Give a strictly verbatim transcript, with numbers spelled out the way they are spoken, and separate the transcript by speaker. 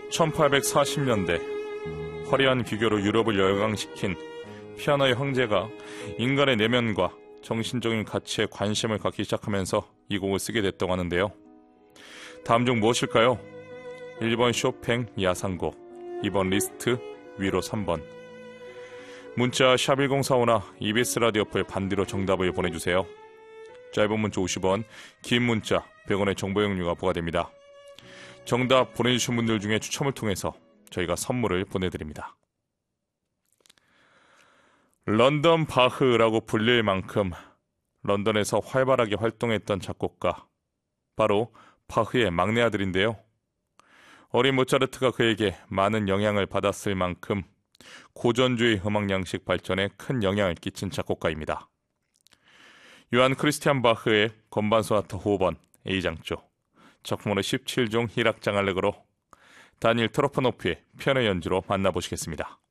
Speaker 1: 천팔백사십 년대 화려한 기교로 유럽을 열광시킨 피아노의 황제가 인간의 내면과 정신적인 가치에 관심을 갖기 시작하면서 이 곡을 쓰게 됐다고 하는데요. 다음 중 무엇일까요? 일 번 쇼팽 야상곡, 이 번 리스트 위로 삼 번. 문자 샵 일공사오나 이비에스 라디오 어플 반디로 정답을 보내주세요. 짧은 문자 오십 원, 긴 문자 백 원의 정보 이용료가 부과됩니다. 정답 보내주신 분들 중에 추첨을 통해서 저희가 선물을 보내드립니다. 런던 바흐라고 불릴 만큼 런던에서 활발하게 활동했던 작곡가, 바로 바흐의 막내 아들인데요. 어린 모차르트가 그에게 많은 영향을 받았을 만큼 고전주의 음악 양식 발전에 큰 영향을 끼친 작곡가입니다. 요한 크리스티안 바흐의 건반 소나타 오 번 A장조, 작품으로 십칠 종 희락장 알렉으로, 다니엘 트로파노프의 피아노 연주로 만나보시겠습니다.